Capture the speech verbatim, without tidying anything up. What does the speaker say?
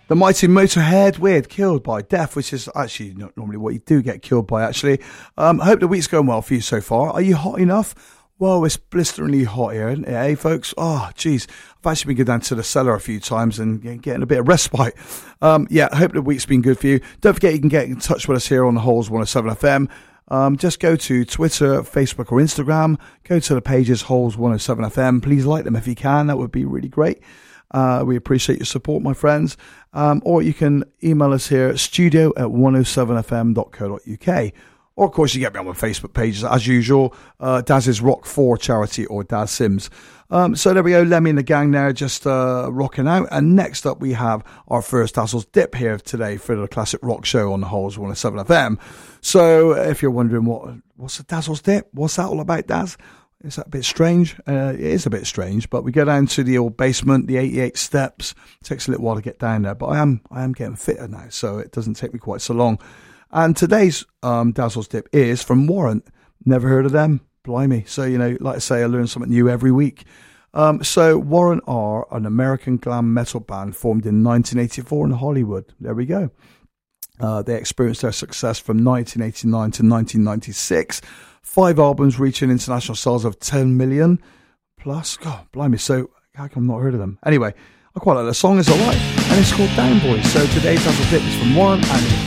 The Mighty Motorhead with Killed by Death, which is actually not normally what you do get killed by, actually. Um, I hope the week's going well for you so far. Are you hot enough? Well, it's blisteringly hot here, isn't it, eh, folks? Oh, geez. I've actually been going down to the cellar a few times and getting a bit of respite. Um, yeah, I hope the week's been good for you. Don't forget you can get in touch with us here on the Holes one oh seven F M. Um, just go to Twitter, Facebook or Instagram. Go to the pages Holes one oh seven F M. Please like them if you can. That would be really great. Uh, we appreciate your support, my friends. Um, or you can email us here at studio at one oh seven f m dot co dot u k. Or, of course, you get me on my Facebook pages, as usual, uh, Daz's Rock four charity or Daz Sims. Um, so there we go, Lemmy and the gang there just uh, rocking out. And next up, we have our first Dazzle's Dip here today for the Classic Rock Show on the Holes one oh seven F M. So if you're wondering, what what's the Dazzle's Dip? What's that all about, Daz? Is that a bit strange? Uh, it is a bit strange, but we go down to the old basement, the eighty-eight steps. It takes a little while to get down there, but I am I am getting fitter now, so it doesn't take me quite so long. And today's um, Dazzle's Dip is from Warrant. Never heard of them? Blimey. So, you know, like I say, I learn something new every week. Um, so Warrant are an American glam metal band formed in nineteen eighty-four in Hollywood. There we go. Uh, they experienced their success from nineteen eighty-nine to nineteen ninety-six. Five albums reaching international sales of ten million plus. God, blimey. So how come I've not heard of them? Anyway, I quite like the song. It's all right. And it's called Down Boys. So today's Dazzle Dip is from Warrant and